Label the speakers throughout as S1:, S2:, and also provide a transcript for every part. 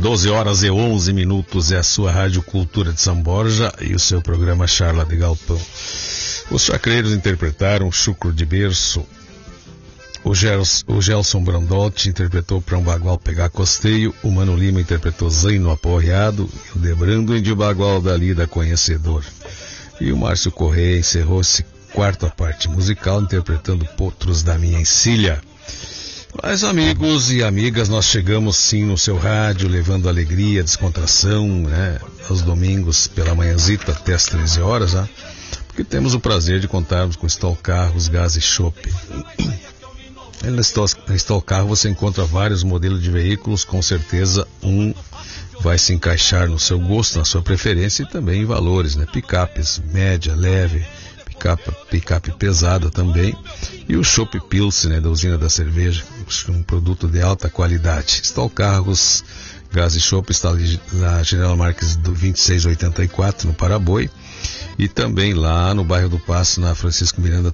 S1: 12h11 é a sua Rádio Cultura de São Borja e o seu programa Charla de Galpão. Os chacreiros interpretaram Chucro de Berço. O Gelson Brandotti interpretou Pra um Bagual Pegar Costeio. O Mano Lima interpretou Zaino Aporreado. E o Debrando de Bagual da Lida Conhecedor. E o Márcio Correia encerrou-se quarta parte musical interpretando Potros da Minha Encilha. Mas amigos e amigas, nós chegamos sim no seu rádio, levando alegria, descontração, né? Aos domingos pela manhãzita até às 13 horas, né? Porque temos o prazer de contarmos com Stol Carros, Gás e Chopp. Na Stol Carro você encontra vários modelos de veículos, com certeza um vai se encaixar no seu gosto, na sua preferência e também em valores, né? Picapes média, leve, picape pesada também, e o Chopp Pilsen, né, da usina da cerveja, um produto de alta qualidade. Stol Carros, Gás e Chopp está na General Marques do 2684, no Paraboi, e também lá no bairro do Passo, na Francisco Miranda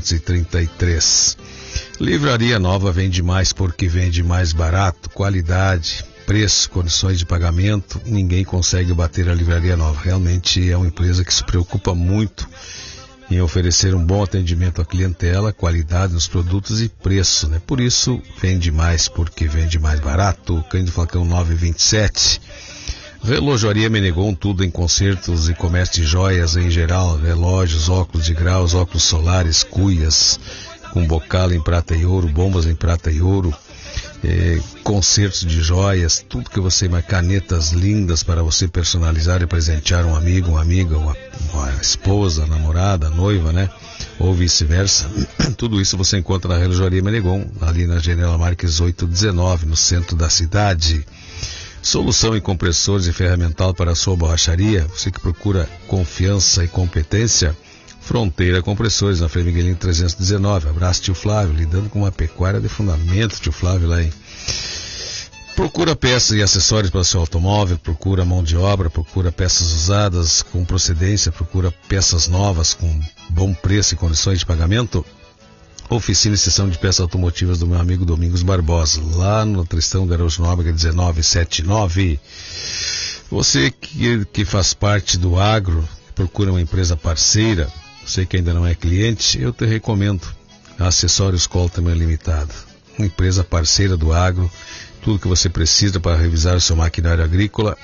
S1: 333. Livraria Nova vende mais porque vende mais barato, qualidade, preço, condições de pagamento, ninguém consegue bater a Livraria Nova. Realmente é uma empresa que se preocupa muito em oferecer um bom atendimento à clientela, qualidade nos produtos e preço, né? Por isso, vende mais porque vende mais barato. Cândido Falcão 927. Relojoaria Menegon, tudo em concertos e comércio de joias em geral, relógios, óculos de graus, óculos solares, cuias, com bocal em prata e ouro, bombas em prata e ouro, concertos de joias, tudo que você mais, canetas lindas para você personalizar e presentear um amigo, uma amiga, uma esposa, namorada, noiva, né? Ou vice-versa. Tudo isso você encontra na Relojoaria Menegon, ali na General Marques 819, no centro da cidade. Solução em compressores e ferramental para a sua borracharia, você que procura confiança e competência, Fronteira Compressores, na Frei Miguelinho 319. Abraço, tio Flávio, lidando com uma pecuária de fundamento, tio Flávio, lá, hein? Procura peças e acessórios para o seu automóvel, procura mão de obra, procura peças usadas com procedência, procura peças novas com bom preço e condições de pagamento. Oficina e sessão de peças automotivas do meu amigo Domingos Barbosa, lá no Tristão de Araújo Nóbrega 1979. Você que faz parte do agro, procura uma empresa parceira, você que ainda não é cliente, eu te recomendo a Acessórios Coltman Limitada, uma empresa parceira do agro, tudo que você precisa para revisar o seu maquinário agrícola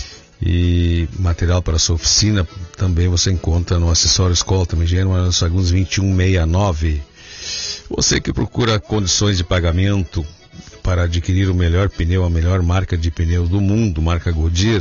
S1: e material para a sua oficina, também você encontra no Acessórios Coltman, Engenheiro Manuel Sagundes 2169. Você que procura condições de pagamento para adquirir o melhor pneu, a melhor marca de pneu do mundo, marca Goodyear,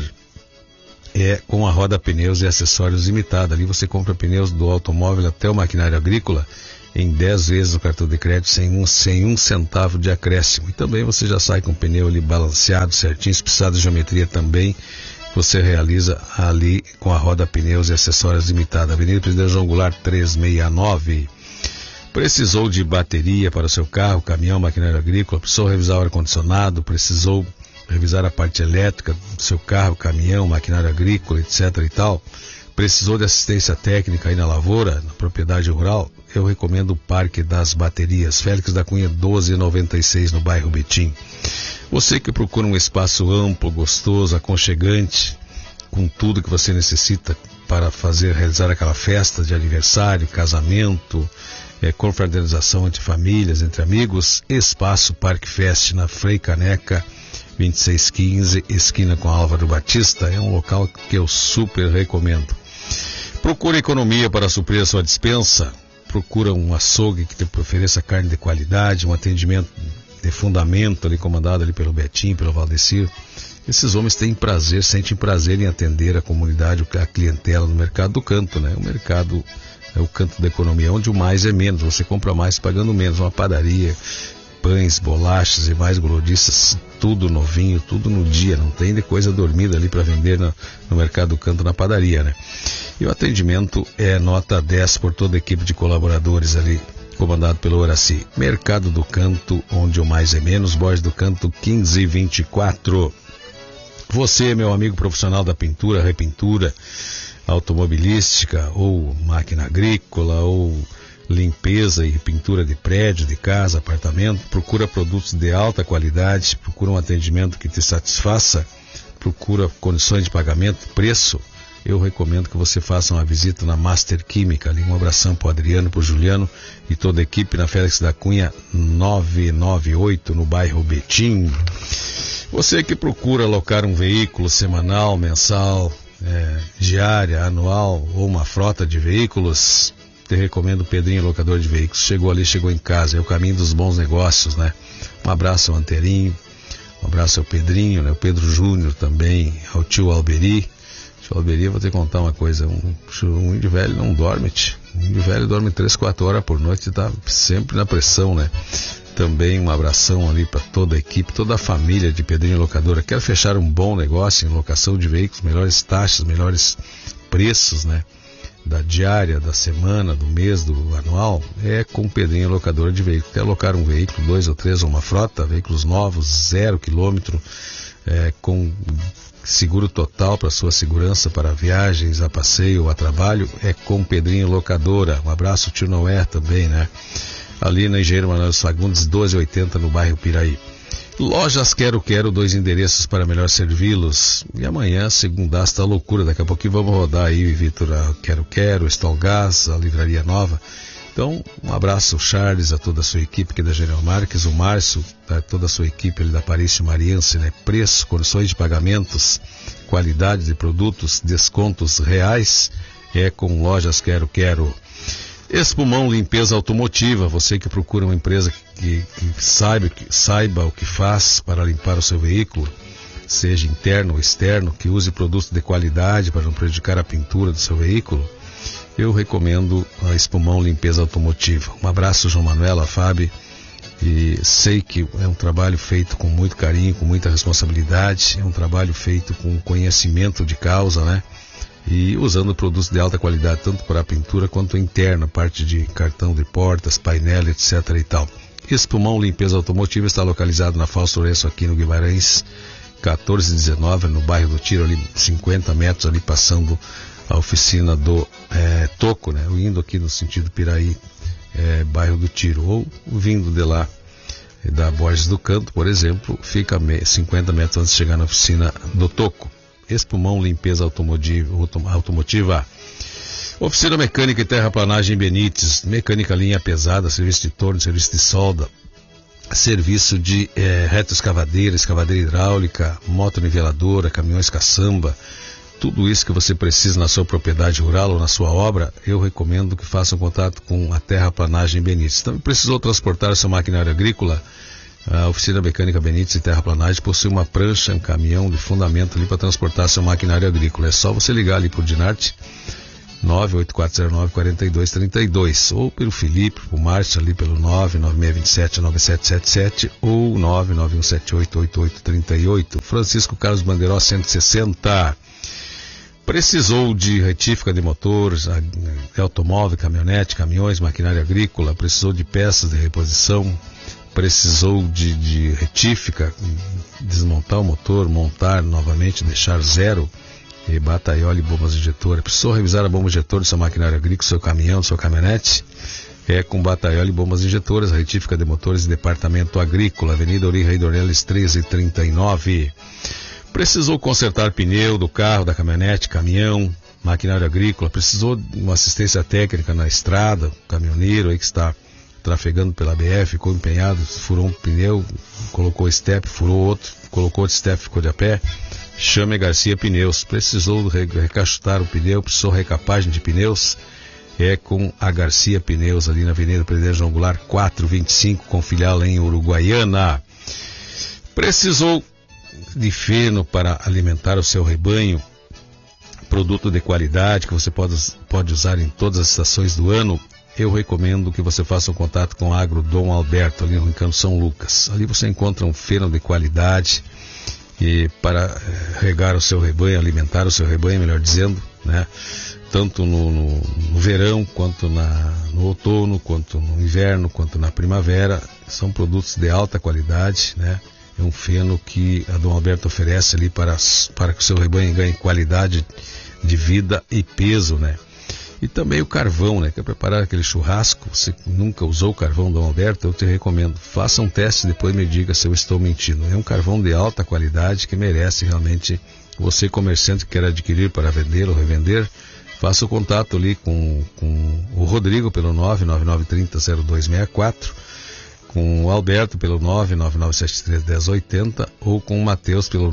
S1: é com a Roda Pneus e Acessórios Limitada. Ali você compra pneus do automóvel até o maquinário agrícola em 10 vezes no cartão de crédito sem um centavo de acréscimo. E também você já sai com o pneu ali balanceado, certinho, espiçado de geometria também. Você realiza ali com a Roda Pneus e Acessórios Limitada. Avenida Presidente João Goulart 369. Precisou de bateria para o seu carro, caminhão, maquinário agrícola, precisou revisar o ar-condicionado, precisou revisar a parte elétrica do seu carro, caminhão, maquinário agrícola, etc. e tal, precisou de assistência técnica aí na lavoura, na propriedade rural, eu recomendo o Parque das Baterias, Félix da Cunha 1296, no bairro Betim. Você que procura um espaço amplo, gostoso, aconchegante, com tudo que você necessita para realizar aquela festa de aniversário, casamento, confraternização entre famílias, entre amigos, Espaço Parque Fest, na Frei Caneca 2615, esquina com Álvaro Batista, é um local que eu super recomendo. Procura economia para suprir a sua despensa, procura um açougue que te ofereça carne de qualidade, um atendimento de fundamento ali, comandado ali pelo Betinho, pelo Valdecir. Esses homens sentem prazer em atender a comunidade, a clientela no mercado do canto, né? O mercado é o canto da economia, onde o mais é menos, você compra mais pagando menos, uma padaria, pães, bolachas e mais gorodiças, tudo novinho, tudo no dia, não tem de coisa dormida ali para vender no mercado do canto, na padaria, né? E o atendimento é nota 10 por toda a equipe de colaboradores ali, comandado pelo Horaci. Mercado do Canto, onde o mais é menos, Borges do Canto 1524. Você, meu amigo profissional da pintura, repintura, automobilística, ou máquina agrícola, ou limpeza e pintura de prédio, de casa, apartamento, procura produtos de alta qualidade, procura um atendimento que te satisfaça, procura condições de pagamento, preço, eu recomendo que você faça uma visita na Master Química, ali. Um abração para o Adriano, para o Juliano e toda a equipe na Félix da Cunha 998, no bairro Betim. Você que procura alocar um veículo semanal, mensal, diária, anual ou uma frota de veículos, te recomendo o Pedrinho Locador de Veículos. Chegou ali, chegou em casa, é o caminho dos bons negócios, né? Um abraço ao Anterinho, um abraço ao Pedrinho, né? O Pedro Júnior também, ao tio Alberi. Tio Alberi, vou te contar uma coisa, um índio velho não dorme, um índio velho dorme 3, 4 horas por noite e tá sempre na pressão, né? Também um abração ali para toda a equipe, toda a família de Pedrinho Locadora. Quer fechar um bom negócio em locação de veículos, melhores taxas, melhores preços, né? Da diária, da semana, do mês, do anual, é com Pedrinho Locadora de Veículos. Quer alocar um veículo, 2 ou 3 ou uma frota, veículos novos, 0 quilômetro, com seguro total para sua segurança, para viagens, a passeio ou a trabalho, é com Pedrinho Locadora. Um abraço, tio Noé também, né? Ali na Engenheiro Manuel Fagundes, 1280, no bairro Piraí. Lojas Quero, 2 endereços para melhor servi-los. E amanhã, segunda-feira, tá loucura. Daqui a pouquinho vamos rodar aí, Vitor, a Quero, Estolgás, a Livraria Nova. Então, um abraço ao Charles, a toda a sua equipe aqui da General Marques, o Márcio, a toda a sua equipe ali da Parício Mariense, né? Preço, condições de pagamentos, qualidade de produtos, descontos reais, é com Lojas Quero. Espumão Limpeza Automotiva, você que procura uma empresa que saiba o que faz para limpar o seu veículo, seja interno ou externo, que use produtos de qualidade para não prejudicar a pintura do seu veículo, eu recomendo a Espumão Limpeza Automotiva. Um abraço, João Manuel, a Fábio, e sei que é um trabalho feito com muito carinho, com muita responsabilidade, é um trabalho feito com conhecimento de causa, né? E usando produtos de alta qualidade, tanto para a pintura quanto interna, parte de cartão de portas, painel, etc. e tal. Espumão Limpeza Automotiva está localizado na Fausto Lourenço, aqui no Guimarães, 1419, no bairro do Tiro, ali 50 metros, ali passando a oficina do Toco, né? Indo aqui no sentido Piraí, bairro do Tiro, ou vindo de lá, da Borges do Canto, por exemplo, fica 50 metros antes de chegar na oficina do Toco. Espumão Limpeza Automotiva. Oficina Mecânica e Terraplanagem Benites, mecânica linha pesada, serviço de torno, serviço de solda, serviço de retroescavadeira, escavadeira hidráulica, motoniveladora, caminhões caçamba, tudo isso que você precisa na sua propriedade rural ou na sua obra, eu recomendo que faça um contato com a Terraplanagem Benites. Também precisou transportar o seu maquinário agrícola, a Oficina Mecânica Benites e Terraplanagem possui uma prancha, um caminhão de fundamento ali para transportar seu maquinário agrícola. É só você ligar ali por Dinarte, 98409-4232, ou pelo Felipe, pro Márcio ali pelo 99627-9777 ou 991788838. Francisco Carlos Bandeiró 160. Precisou de retífica de motores, de automóvel, caminhonete, caminhões, maquinário agrícola, precisou de peças de reposição, precisou de retífica, desmontar o motor, montar novamente, deixar zero, e bataiola e bombas injetoras. Precisou revisar a bomba injetora do seu maquinário agrícola, seu caminhão, seu caminhonete, com bataiola e bombas injetoras, retífica de motores e departamento agrícola, Avenida Uri Rei Dornelles 1339. Precisou consertar pneu do carro, da caminhonete, caminhão, maquinário agrícola, precisou de uma assistência técnica na estrada, caminhoneiro aí que está trafegando pela BF, ficou empenhado, furou um pneu, colocou step, furou outro, colocou outro step, ficou de a pé, chame Garcia Pneus. Precisou recachutar o pneu, precisou recapagem de pneus, com a Garcia Pneus, ali na Avenida Presidente João Goulart 425, com filial em Uruguaiana. Precisou de feno para alimentar o seu rebanho, produto de qualidade que você pode usar em todas as estações do ano, eu recomendo que você faça um contato com o Agro Dom Alberto, ali no Encanto São Lucas. Ali você encontra um feno de qualidade e para regar o seu rebanho, alimentar o seu rebanho, melhor dizendo, né? Tanto no verão, quanto no outono, quanto no inverno, quanto na primavera. São produtos de alta qualidade, né? É um feno que a Dom Alberto oferece ali para que o seu rebanho ganhe qualidade de vida e peso, né? E também o carvão, né? Quer preparar aquele churrasco? Você nunca usou o carvão Dom Alberto? Eu te recomendo. Faça um teste e depois me diga se eu estou mentindo. É um carvão de alta qualidade que merece realmente. Você, comerciante que quer adquirir para vender ou revender, faça o contato ali com o Rodrigo pelo 99930-0264, com o Alberto pelo 99973-1080 ou com o Matheus pelo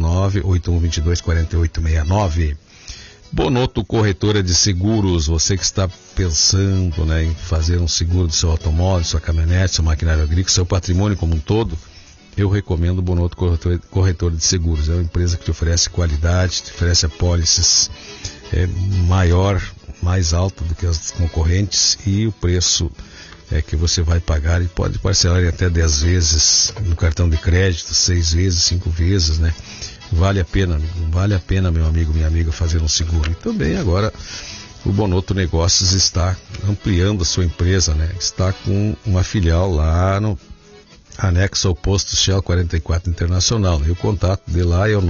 S1: 981224869. Bonoto Corretora de Seguros, você que está pensando, né, em fazer um seguro do seu automóvel, sua caminhonete, seu maquinário agrícola, seu patrimônio como um todo, eu recomendo o Bonoto Corretora de Seguros. É uma empresa que te oferece qualidade, te oferece apólices maior, mais alto do que as concorrentes, e o preço que você vai pagar, e pode parcelar em até 10 vezes no cartão de crédito, 6 vezes, 5 vezes, né? Vale a pena, meu amigo, minha amiga, fazer um seguro. E também agora o Bonoto Negócios está ampliando a sua empresa, né? Está com uma filial lá no anexo ao posto Shell 44 Internacional, né? E o contato de lá é o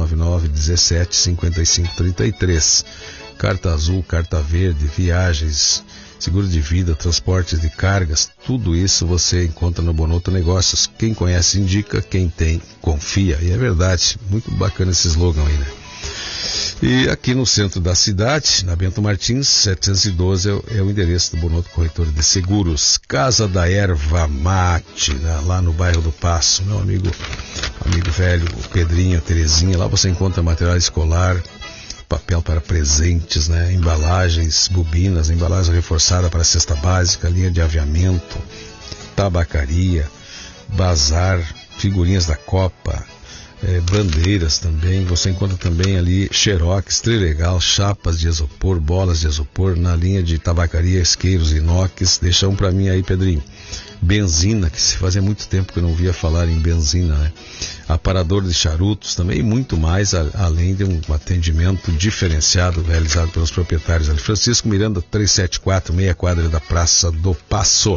S1: 999-17-5533. Carta azul, carta verde, viagens, seguro de vida, transportes de cargas, tudo isso você encontra no Bonoto Negócios. Quem conhece indica, quem tem confia. E é verdade, muito bacana esse slogan aí, né? E aqui no centro da cidade, na Bento Martins, 712 é o endereço do Bonoto Corretora de Seguros. Casa da Erva Mate, né? Lá no bairro do Passo. Meu amigo velho, o Pedrinho, a Terezinha, lá você encontra material escolar, papel para presentes, né? Embalagens, bobinas, embalagem reforçada para cesta básica, linha de aviamento, tabacaria, bazar, figurinhas da Copa, bandeiras também. Você encontra também ali xerox, trilegal, chapas de isopor, bolas de isopor, na linha de tabacaria, isqueiros, inox. Deixa um para mim aí, Pedrinho. Benzina, que se fazia muito tempo que eu não ouvia falar em benzina, né? Aparador de charutos também, e muito mais, além de um atendimento diferenciado realizado pelos proprietários ali. Francisco Miranda 374, meia quadra da Praça do Passo.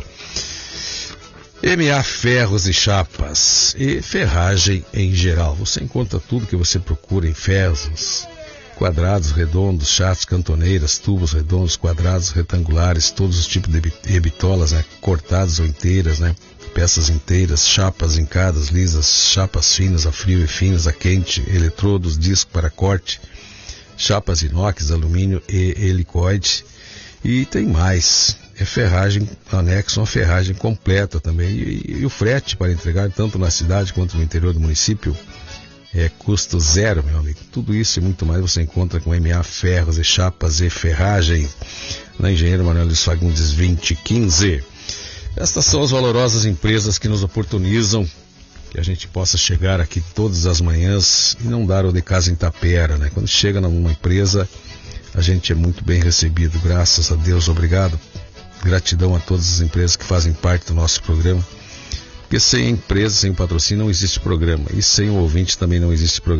S1: MA Ferros e Chapas e ferragem em geral. Você encontra tudo que você procura em ferros, quadrados, redondos, chatos, cantoneiras, tubos redondos, quadrados, retangulares, todos os tipos de bitolas, né? Cortadas ou inteiras, né? Peças inteiras, chapas incadas, lisas, chapas finas a frio e finas a quente, eletrodos, disco para corte, chapas inox, alumínio e helicoide. E tem mais, ferragem anexo, uma ferragem completa também. E o frete para entregar tanto na cidade quanto no interior do município custo zero, meu amigo. Tudo isso e muito mais você encontra com MA Ferros e Chapas e Ferragem, na Engenheiro Manuel Luiz Fagundes 2015. Estas são as valorosas empresas que nos oportunizam que a gente possa chegar aqui todas as manhãs e não dar o de casa em tapera, né? Quando chega numa empresa, a gente é muito bem recebido, graças a Deus, obrigado. Gratidão a todas as empresas que fazem parte do nosso programa, porque sem a empresa, sem o patrocínio não existe programa, e sem o ouvinte também não existe programa.